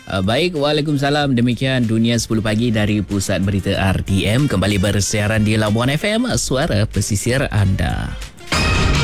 Baik, Waalaikumsalam. Demikian Dunia 10 Pagi dari Pusat Berita RTM. Kembali bersiaran di Labuan FM, suara pesisir anda.